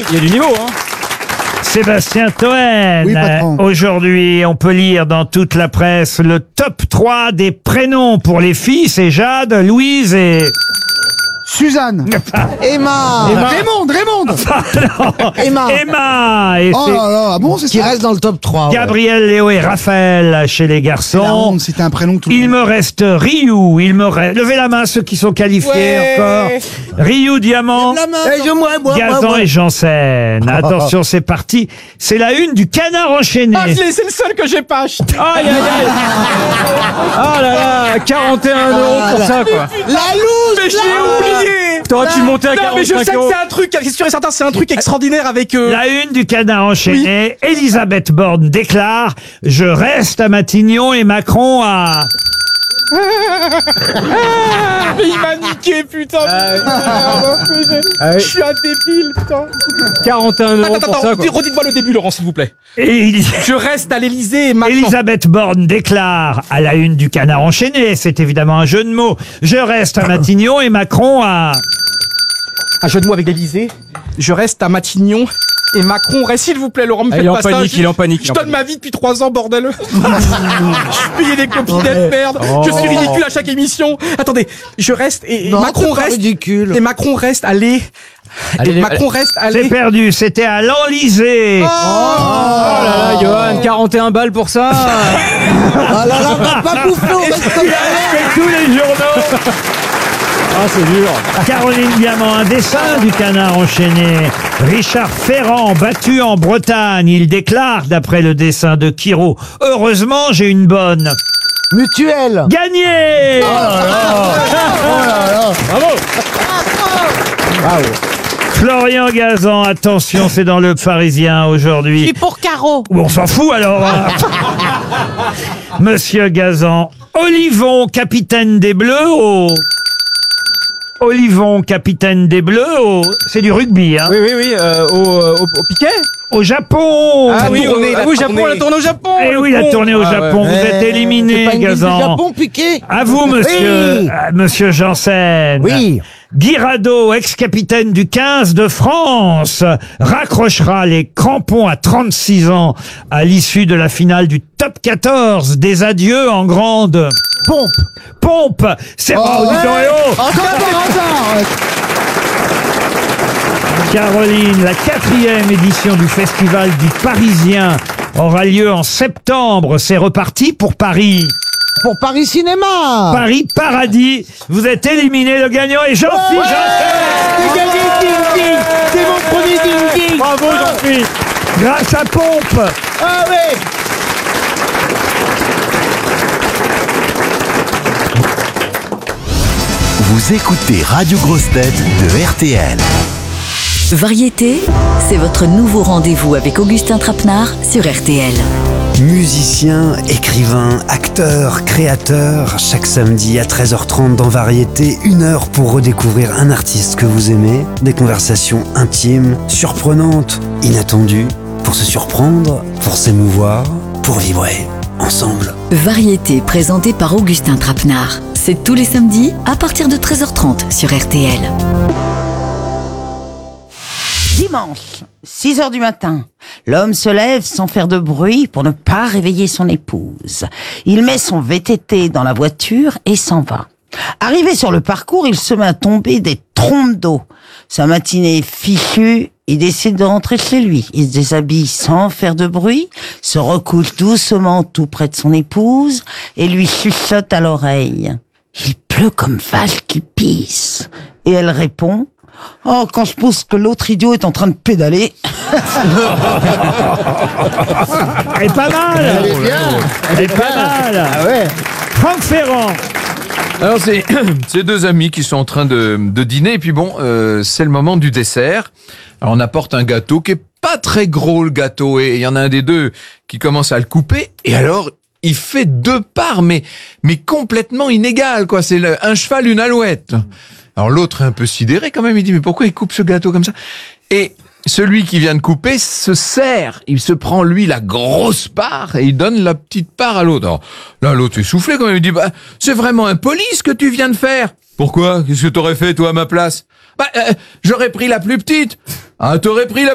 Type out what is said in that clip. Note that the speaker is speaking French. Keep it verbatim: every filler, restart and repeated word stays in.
il y a du niveau, hein. Sébastien Toen. Oui, patron. Aujourd'hui, on peut lire dans toute la presse le top trois des prénoms pour les filles. C'est Jade, Louise et... Suzanne. Emma. Emma. Raymond, Raymond. Emma. Emma et Oh c'est là là, ah bon, c'est Qui ça. reste dans le top trois. ouais. Gabriel, Léo et Raphaël chez les C'est la garçons. honte, c'était un prénom tout le Il monde. me reste Ryu, il me reste... Levez la main ceux qui sont qualifiés Ouais. encore. Ryu, Diamant, Eh, je, moi, moi, moi, Gazan moi. et Janssen. Attention, c'est parti. C'est la une du Canard enchaîné. Ah, je l'ai, c'est le seul que j'ai pas acheté. Aïe, aïe, aïe. Ah là là, quarante et un euros pour ça, quoi. La loose. Mais je l'ai oublié. T'aurais pu monter à Non, mais je sais quarante-cinq que euros. c'est un truc, c'est sûr et certain, c'est un truc extraordinaire avec... euh, La une du Canard enchaîné. Elisabeth Borne déclare « Je reste à Matignon et Macron à... Mais il m'a niqué, putain. Ah oui. Je suis un débile, putain. quarante et un euros Attends, pour attends, ça, quoi. redites-moi le début, Laurent, s'il vous plaît. » Et il- Je reste à l'Elysée et maintenant... Elisabeth Borne déclare à la une du Canard enchaîné, c'est évidemment un jeu de mots, « Je reste à Matignon et Macron à... Un jeu de mots avec l'Elysée. Je reste à Matignon et Macron reste, s'il vous plaît, Laurent, me Ah, faites il est en pas ça. panique, Je- il est en panique, il Je est en donne panique. ma vie depuis trois ans, bordel. Je suis payé des copinettes, merde. Je suis ridicule à chaque émission. Attendez, je reste et, et Non, Macron c'est pas reste... ridicule. Et Macron reste à l'É... Allez, Et les- Macron reste à C'est l'É... perdu, c'était à l'Enlysée. Oh, Oh là là, Johan, quarante et un balles pour ça. Ah là là, va pas bouffer au resto. Tous les journaux. Ah, c'est dur. Caroline Diamant, un dessin du Canard enchaîné. Richard Ferrand, battu en Bretagne. Il déclare, d'après le dessin de Kiro, « Heureusement, j'ai une bonne. Mutuelle. » Gagné. Florian Gazan, attention, c'est dans le Parisien aujourd'hui. pour Caro. Bon, on s'en fout alors. hein. Monsieur Gazan, Olivon, capitaine des Bleus au... Olivon, capitaine des Bleus au... C'est du rugby, hein. Oui, oui, oui, euh, au, euh, au, au piquet. Au Japon. Ah oui, tournée, au, la ah oui, tournée. Japon, la tournée au Japon. Eh le oui, la con. tournée au Ah Japon, vous êtes éliminé, C'est pas une ville du Gazan. Japon, Piqué. À vous, monsieur, Oui. euh, monsieur Janssen. Oui. Guy Rado, ex-capitaine du quinze de France, raccrochera les crampons à trente-six ans à l'issue de la finale du top quatorze. Des adieux en grande Pompe. pompe. C'est Oh, pas ouais. Auditorio. Comme par hasard. Caroline, la quatrième édition du Festival du Parisien aura lieu en septembre. C'est reparti pour Paris. Pour Paris Cinéma. Paris Paradis. Vous êtes éliminé. Le gagnant est Jean-Philippe Janssen. J'ai gagné, ding ding. C'est mon premier ding ding. Bravo Jean-Philippe. Grâce à Pompe. Ah ouais. Vous écoutez Radio Grosse Tête de R T L. Variété, c'est votre nouveau rendez-vous avec Augustin Trapenard sur R T L. Musicien, écrivain, acteur, créateur, chaque samedi à treize heures trente dans Variété, une heure pour redécouvrir un artiste que vous aimez, des conversations intimes, surprenantes, inattendues, pour se surprendre, pour s'émouvoir, pour vibrer ensemble. Variété présentée par Augustin Trapenard. C'est tous les samedis à partir de treize heures trente sur R T L. Dimanche, six heures du matin, l'homme se lève sans faire de bruit pour ne pas réveiller son épouse. Il met son V T T dans la voiture et s'en va. Arrivé sur le parcours, il se met à tomber des trompes d'eau. Sa matinée fichue, il décide de rentrer chez lui. Il se déshabille sans faire de bruit, se recouche doucement tout près de son épouse et lui chuchote à l'oreille. Il pleut comme vache qui pisse. Et elle répond: oh, quand je pense que l'autre idiot est en train de pédaler. Elle est pas mal. Elle est bien. Elle est pas mal. Ah ouais. Franck Ferrand. Alors c'est c'est deux amis qui sont en train de, de dîner et puis bon euh, c'est le moment du dessert. Alors on apporte un gâteau qui est pas très gros le gâteau et il y en a un des deux qui commence à le couper et alors il fait deux parts mais mais complètement inégales quoi. C'est le, un cheval une alouette. Alors l'autre est un peu sidéré quand même. Il dit mais pourquoi il coupe ce gâteau comme ça? Et celui qui vient de couper se sert. Il se prend, lui, la grosse part et il donne la petite part à l'autre. Alors, là, l'autre est soufflé quand même. Il dit, bah, c'est vraiment impoli ce que tu viens de faire. Pourquoi? Qu'est-ce que t'aurais fait, toi, à ma place? Bah, euh, j'aurais pris la plus petite. Ah, t'aurais pris la